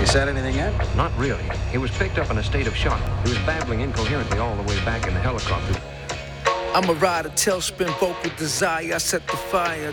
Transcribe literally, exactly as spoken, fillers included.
said anything yet? Not really. He was picked up in a state of shock. He was babbling incoherently all the way back in the helicopter. I'm a rider, tailspin, vocal desire. I set the fire